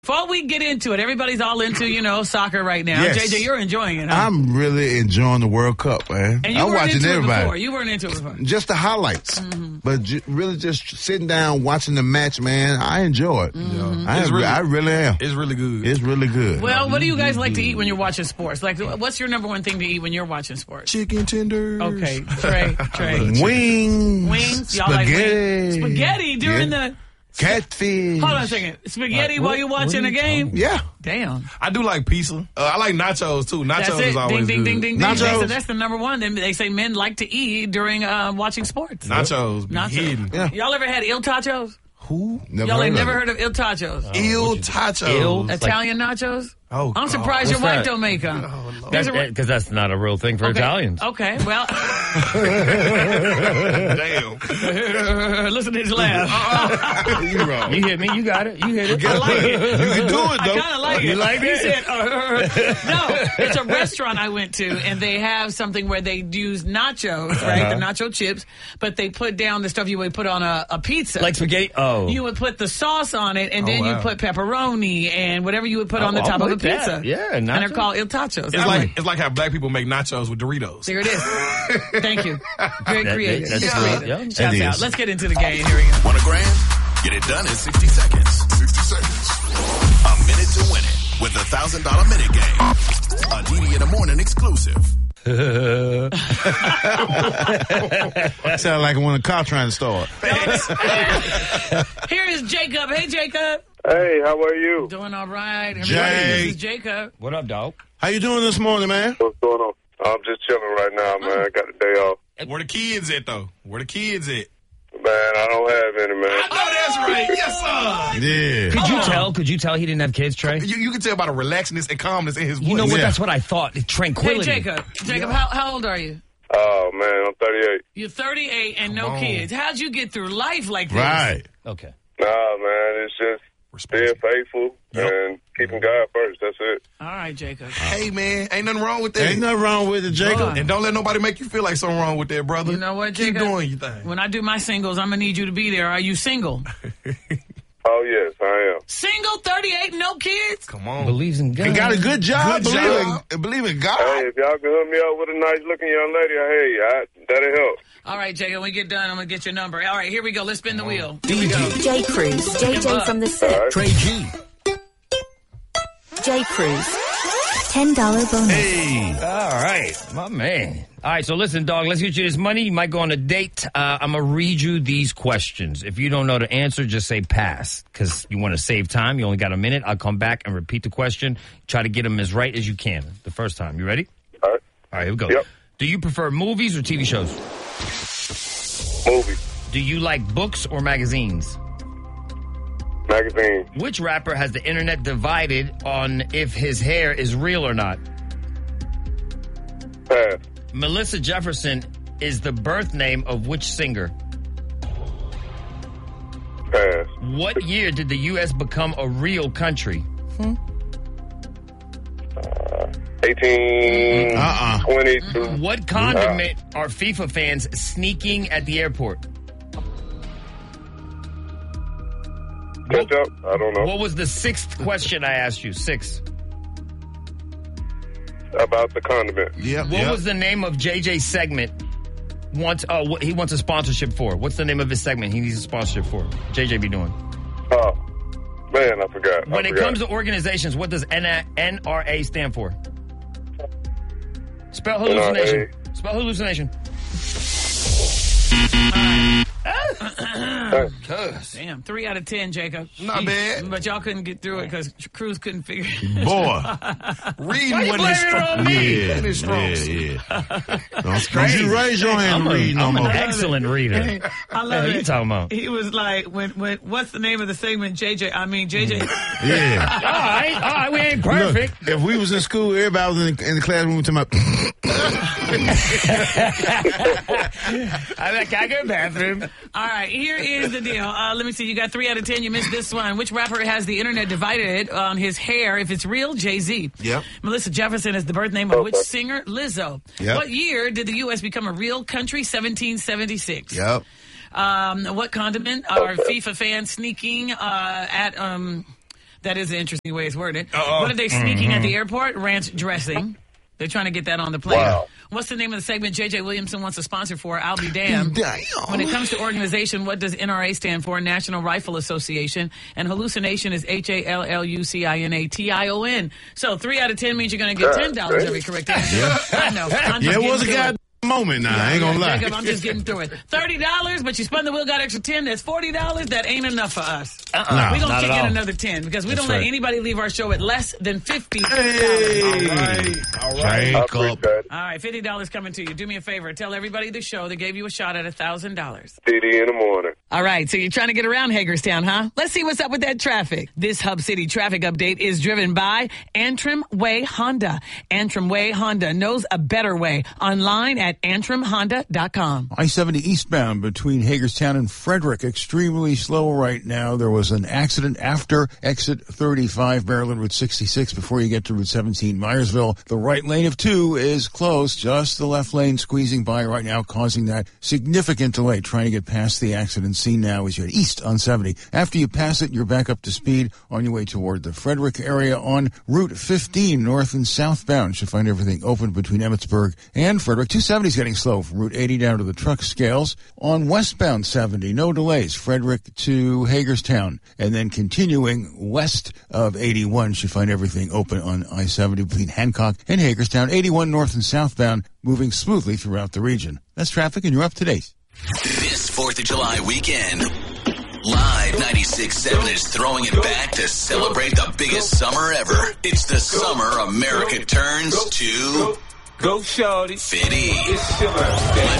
Before we get into it, everybody's all into, soccer right now. Yes. JJ, you're enjoying it, huh? I'm really enjoying the World Cup, man. And you I'm weren't watching into everybody. it before. You weren't into it before. Just the highlights. Mm-hmm. But really just sitting down, watching the match, man, I enjoy it. Mm-hmm. I really am. It's really good. It's really good. Well, what do you guys like to eat when you're watching sports? Like, what's your number one thing to eat when you're watching sports? Chicken tenders. Okay, Trey. Wings. Y'all like Spaghetti. wings? Spaghetti during the... Catfish. Hold on a second. Spaghetti while you're watching a game? Yeah. Damn. I do like pizza. I like nachos, too. Nachos That's it. is always Ding, good. ding, ding, ding, Nachos. ding. That's the number one. They say men like to eat during watching sports. Nachos be hidden. Yeah. Y'all ever had Il Tachos? Who? Y'all ain't never heard of Il Tachos? Il Tachos. Italian nachos? Oh, I'm God. surprised your What's wife that? don't make them. Because that's not a real thing for Italians. Okay, well, Damn. listen to his laugh. You wrong. You hit me. You got it. You hit it. I like it. You can do it, I though. kind of like it. You like he it? said, no, it's a restaurant I went to, and they have something where they use nachos, right? The nacho chips, but they put down the stuff you would put on a pizza. Like spaghetti. Oh. You would put the sauce on it, and then wow. you put pepperoni and whatever you would put on the I'll top of a with that. pizza. Yeah, and they're nachos. called Il Tachos. It's like how black people make nachos with Doritos. There it is. Thank you. Very creative. that's It's sweet. creative. Yeah. Shouts It out. is. Let's get into the game. Here we go. Want $1,000? Get it done in 60 seconds. 60 seconds. A minute to win it with the $1,000 minute game. A DD in the morning exclusive. Sound like when a car trying to start. Here is Jacob. Hey, Jacob. Hey, how are you? Doing all right. Everybody, Jake. this is Jacob. What up, dog? How you doing this morning, man? What's going on? I'm just chilling right now, man. I got the day off. Where the kids at, though? Where the kids at? Man, I don't have any, man. I know that's right. Yes, sir. Yeah. Could you tell he didn't have kids, Trey? You can tell by the relaxedness and calmness in his voice. You know what? Yeah. That's what I thought. Hey, Tranquility. Jacob. Jacob, how old are you? Oh, man, I'm 38. You're 38 and no on. kids. How'd you get through life like this? Right. Okay. Nah, man, it's just being faithful and keeping God first. That's it. All right, Jacob. Hey, man, ain't nothing wrong with that. Ain't nothing wrong with it, Jacob. God. And don't let nobody make you feel like something wrong with that, brother. You know what, Keep Jacob? doing your thing. When I do my singles, I'm going to need you to be there. Are you single? Oh, yes, I am. Single, 38, no kids? Come on. Believes in God. You got a good job. Good job. Believe in God. Hey, if y'all can hook me up with a nice-looking young lady, hey, that'll help. All right, Jacob, when we get done, I'm going to get your number. All right, here we go. Let's spin the wheel. Here we go. J. Cruz, JJ from the set. Trey G. J. Cruz, $10 bonus. Hey. All right, my man. All right, so listen, dog, let's get you this money. You might go on a date. I'm going to read you these questions. If you don't know the answer, just say pass because you want to save time. You only got a minute. I'll come back and repeat the question. Try to get them as right as you can the first time. You ready? All right. All right, here we go. Yep. Do you prefer movies or TV shows? Movie. Do you like books or magazines? Magazine. Which rapper has the internet divided on if his hair is real or not? Pass. Melissa Jefferson is the birth name of which singer? Pass. What year did the U.S. become a real country? 1822. What condiment are FIFA fans sneaking at the airport? Ketchup? I don't know. What was the sixth question I asked you? Six. About the condiment. Yep. What was the name of JJ's segment? He wants a sponsorship for. What's the name of his segment he needs a sponsorship for? JJ be doing. Oh, man, I forgot. When it comes to organizations, what does NRA stand for? Spell hallucination. NRA. Spell hallucination. Damn, 3 out of 10, Jacob. Not bad. But y'all couldn't get through it because Cruz couldn't figure it. Boy. Reading Why you wasn't his blaming it on strong. me? Wasn't his strong suit. Yeah. Don't you raise your hand and read no I'm an more. excellent reader. I love What it. you talking about? He was like, when what's the name of the segment? JJ. Yeah. All right, we ain't perfect. Look, if we was in school, everybody was in the classroom talking about. I'm like, can I go to the bathroom? All right, here is the deal. Let me see. You got 3 out of 10. You missed this one. Which rapper has the internet divided on his hair? If it's real, Jay-Z. Yep. Melissa Jefferson is the birth name of which singer? Lizzo. Yep. What year did the U.S. become a real country? 1776. Yep. What condiment are FIFA fans sneaking at That is an interesting way it's worded. What are they sneaking at the airport? Ranch dressing. They're trying to get that on the plane. Wow. What's the name of the segment J.J. Williamson wants a sponsor for? I'll be damned. Damn. When it comes to organization, what does NRA stand for? National Rifle Association. And hallucination is HALLUCINATION. So 3 out of 10 means you're going to get $10 every correct answer. I know. I'm just Yeah, it was a getting through goddamn moment now. I ain't gonna lie. Jacob, I'm just getting through it. $30, but you spun the wheel, got extra 10. That's $40. That ain't enough for us. We're going to kick in another 10 because we don't let anybody leave our show at less than $50. All right. I appreciate it. All right, $50 coming to you. Do me a favor. Tell everybody the show that gave you a shot at $1,000. DD in the morning. All right, so you're trying to get around Hagerstown, huh? Let's see what's up with that traffic. This Hub City traffic update is driven by Antrim Way Honda. Antrim Way Honda knows a better way. Online at antrimhonda.com. I-70 eastbound between Hagerstown and Frederick. Extremely slow right now. There was an accident after exit 35, Maryland Route 66, before you get to Route 17, Myersville. The right lane of 2 is closed. Just the left lane squeezing by right now, causing that significant delay. Trying to get past the accident scene now as you head east on 70. After you pass it, you're back up to speed on your way toward the Frederick area on Route 15, north and southbound. Should find everything open between Emmitsburg and Frederick. 270 is getting slow from Route 80 down to the truck scales. On westbound 70, no delays. Frederick to Hagerstown. And then continuing west of 81, should find everything open on I-70 between Hancock and Hagerstown. 81 north and southbound, moving smoothly throughout the region. That's traffic, and you're up to date. This 4th of July weekend, Live 96.7 is throwing it back to celebrate the biggest summer ever. It's the summer America turns to... Go, shorty. Fitty. It's your birthday.